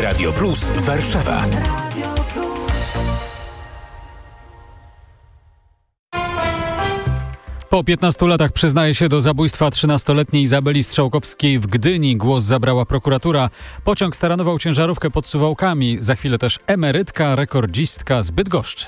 Radio Plus Warszawa. Po 15 latach przyznaje się do zabójstwa 13-letniej Izabeli Strzałkowskiej w Gdyni. Głos zabrała prokuratura. Pociąg staranował ciężarówkę pod Suwałkami. Za chwilę też emerytka, rekordzistka z Bydgoszczy.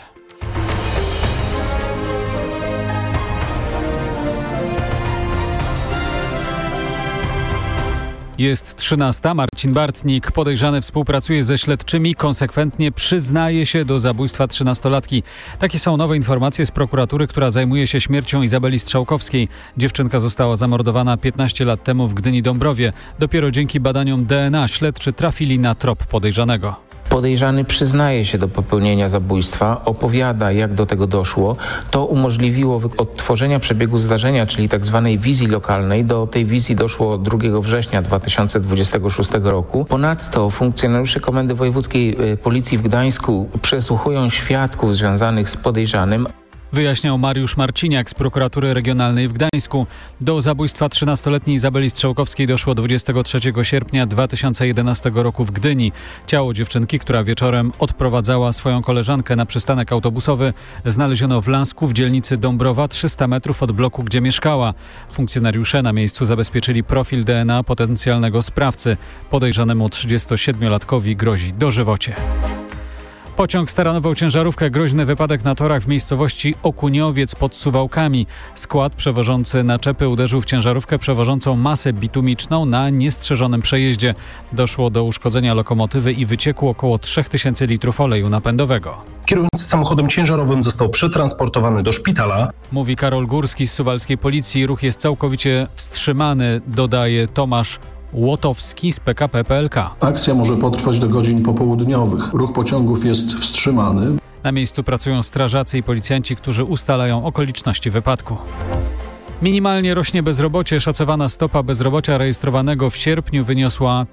Jest 13. Marcin Bartnik, podejrzany, współpracuje ze śledczymi, konsekwentnie przyznaje się do zabójstwa 13-latki. Takie są nowe informacje z prokuratury, która zajmuje się śmiercią Izabeli Strzałkowskiej. Dziewczynka została zamordowana 15 lat temu w Gdyni-Dąbrowie. Dopiero dzięki badaniom DNA śledczy trafili na trop podejrzanego. Podejrzany przyznaje się do popełnienia zabójstwa, opowiada, jak do tego doszło. To umożliwiło odtworzenia przebiegu zdarzenia, czyli tzw. wizji lokalnej. Do tej wizji doszło 2 września 2026 roku. Ponadto funkcjonariusze Komendy Wojewódzkiej Policji w Gdańsku przesłuchują świadków związanych z podejrzanym. Wyjaśniał Mariusz Marciniak z prokuratury regionalnej w Gdańsku. Do zabójstwa 13-letniej Izabeli Strzałkowskiej doszło 23 sierpnia 2011 roku w Gdyni. Ciało dziewczynki, która wieczorem odprowadzała swoją koleżankę na przystanek autobusowy, znaleziono w Lasku w dzielnicy Dąbrowa, 300 metrów od bloku, gdzie mieszkała. Funkcjonariusze na miejscu zabezpieczyli profil DNA potencjalnego sprawcy. Podejrzanemu 37-latkowi grozi dożywocie. Pociąg staranował ciężarówkę. Groźny wypadek na torach w miejscowości Okuniowiec pod Suwałkami. Skład przewożący naczepy uderzył w ciężarówkę przewożącą masę bitumiczną na niestrzeżonym przejeździe. Doszło do uszkodzenia lokomotywy i wycieku około 3000 litrów oleju napędowego. Kierujący samochodem ciężarowym został przetransportowany do szpitala. Mówi Karol Górski z suwalskiej policji. Ruch jest całkowicie wstrzymany, dodaje Tomasz Łotowski z PKP PLK. Akcja może potrwać do godzin popołudniowych. Ruch pociągów jest wstrzymany. Na miejscu pracują strażacy i policjanci, którzy ustalają okoliczności wypadku. Minimalnie rośnie bezrobocie. Szacowana stopa bezrobocia rejestrowanego w sierpniu wyniosła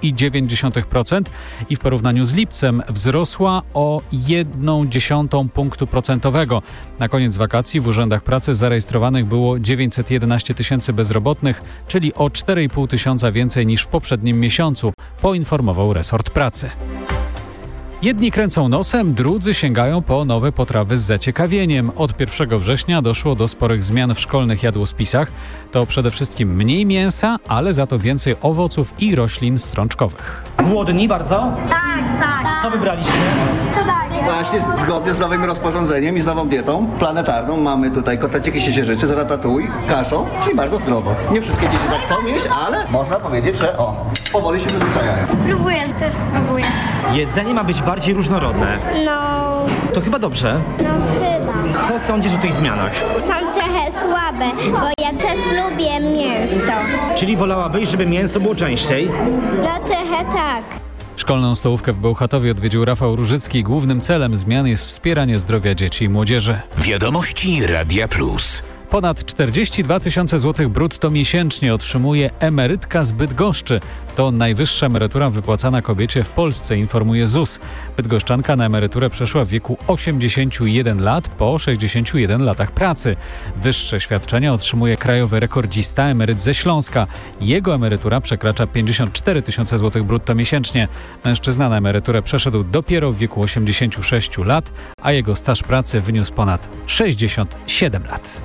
5,9% i w porównaniu z lipcem wzrosła o 0,1 punktu procentowego. Na koniec wakacji w urzędach pracy zarejestrowanych było 911 tysięcy bezrobotnych, czyli o 4,5 tysiąca więcej niż w poprzednim miesiącu, poinformował resort pracy. Jedni kręcą nosem, drudzy sięgają po nowe potrawy z zaciekawieniem. Od 1 września doszło do sporych zmian w szkolnych jadłospisach. To przede wszystkim mniej mięsa, ale za to więcej owoców i roślin strączkowych. Głodni bardzo? Tak. Co wybraliście? To daje. Właśnie zgodnie z nowym rozporządzeniem i z nową dietą planetarną mamy tutaj kotleciki siecierzycy z ratatouille, kaszą, czyli bardzo zdrowo. Nie wszystkie dzieci tak chcą jeść, ale można powiedzieć, że powoli się przyzwyczajają. Też spróbuję. Jedzenie ma być bardziej różnorodne. No To chyba dobrze. chyba. Co sądzisz o tych zmianach? Są trochę słabe, bo ja też lubię mięso. Czyli wolałabyś, żeby mięso było częściej? No trochę tak. Szkolną stołówkę w Bełchatowie odwiedził Rafał Różycki. Głównym celem zmian jest wspieranie zdrowia dzieci i młodzieży. Wiadomości Radia Plus. Ponad 42 tysiące złotych brutto miesięcznie otrzymuje emerytka z Bydgoszczy. To najwyższa emerytura wypłacana kobiecie w Polsce, informuje ZUS. Bydgoszczanka na emeryturę przeszła w wieku 81 lat po 61 latach pracy. Wyższe świadczenia otrzymuje krajowy rekordzista, emeryt ze Śląska. Jego emerytura przekracza 54 tysiące złotych brutto miesięcznie. Mężczyzna na emeryturę przeszedł dopiero w wieku 86 lat, a jego staż pracy wyniósł ponad 67 lat.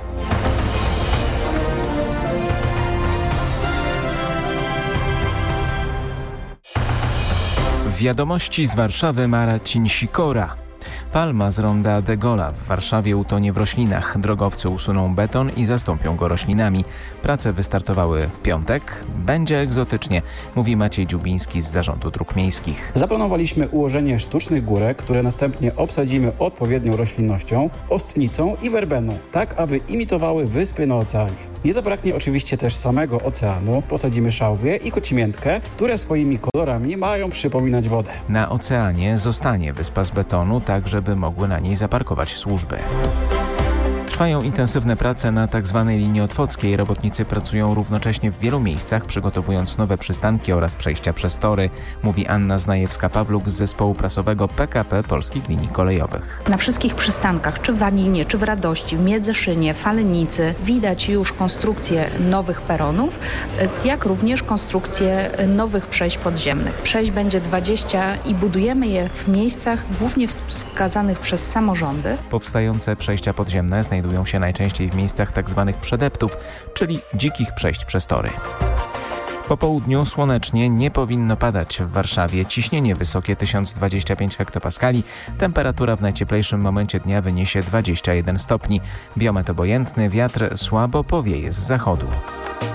Wiadomości z Warszawy, Marcin Sikora. Palma z ronda de Gaulle'a w Warszawie utonie w roślinach. Drogowcy usuną beton i zastąpią go roślinami. Prace wystartowały w piątek. Będzie egzotycznie, mówi Maciej Dziubiński z Zarządu Dróg Miejskich. Zaplanowaliśmy ułożenie sztucznych górek, które następnie obsadzimy odpowiednią roślinnością, ostnicą i werbeną, tak aby imitowały wyspy na oceanie. Nie zabraknie oczywiście też samego oceanu. Posadzimy szałwię i kocimiętkę, które swoimi kolorami mają przypominać wodę. Na oceanie zostanie wyspa z betonu, tak żeby mogły na niej zaparkować służby. Trwają intensywne prace na tzw. linii otwockiej. Robotnicy pracują równocześnie w wielu miejscach, przygotowując nowe przystanki oraz przejścia przez tory, mówi Anna Znajewska-Pawluk z zespołu prasowego PKP Polskich Linii Kolejowych. Na wszystkich przystankach, czy w Waninie, czy w Radości, w Miedzeszynie, Falenicy widać już konstrukcję nowych peronów, jak również konstrukcję nowych przejść podziemnych. Przejść będzie 20 i budujemy je w miejscach głównie wskazanych przez samorządy. Powstające przejścia podziemne znajdują się najczęściej w miejscach tzw. przedeptów, czyli dzikich przejść przez tory. Po południu słonecznie, nie powinno padać w Warszawie. Ciśnienie wysokie 1025 hektopaskali. Temperatura w najcieplejszym momencie dnia wyniesie 21 stopni. Biometr obojętny, wiatr słabo powieje z zachodu.